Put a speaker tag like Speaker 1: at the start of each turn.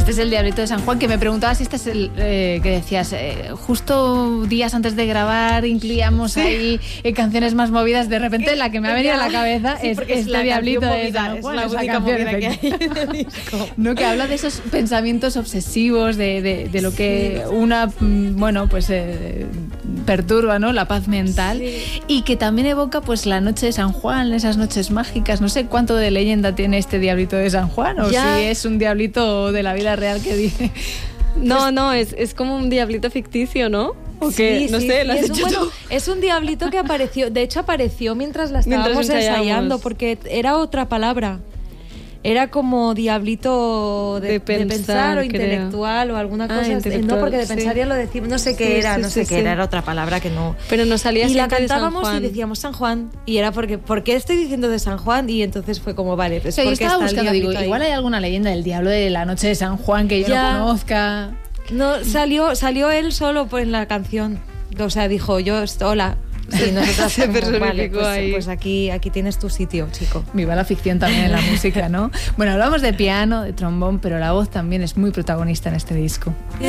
Speaker 1: Este es el Diablito de San Juan, que me preguntabas si este es el que decías, justo días antes de grabar incluíamos ahí canciones más movidas. De repente la que me ha venido a la cabeza es este Diablito de San Juan.
Speaker 2: Es la única movida que hay en el disco.
Speaker 1: No, que habla de esos pensamientos obsesivos, de lo que una, perturba, ¿no? La paz mental. Sí. Y que también evoca pues la noche de San Juan, esas noches mágicas. No sé cuánto de leyenda tiene este Diablito de San Juan, o si es un diablito de la vida real que dice.
Speaker 2: No, es como un diablito ficticio, ¿no? ¿O qué? No sé, ¿lo has hecho tú?
Speaker 3: Es un diablito que apareció, de hecho apareció mientras la estábamos ensayando, porque era otra palabra. Era como diablito de pensar o intelectual o alguna cosa. No, porque de pensar ya lo decimos, no sé qué era, era otra palabra que no.
Speaker 2: Pero nos salía
Speaker 3: y la
Speaker 2: siempre
Speaker 3: cantábamos
Speaker 2: de San Juan.
Speaker 3: Y decíamos San Juan, y era porque ¿por qué estoy diciendo de San Juan? Y entonces fue como, vale, pues porque
Speaker 1: estaba
Speaker 3: está
Speaker 1: buscando,
Speaker 3: el
Speaker 1: digo, igual hay alguna leyenda del diablo de la noche de San Juan que yo no conozca.
Speaker 3: No, salió él solo en la canción. O sea, dijo, hola. Sí, nosotras
Speaker 2: se personificó
Speaker 3: pues aquí tienes tu sitio, chico.
Speaker 1: Viva la ficción también en la música, ¿no? Bueno, hablamos de piano, de trombón, pero la voz también es muy protagonista en este disco.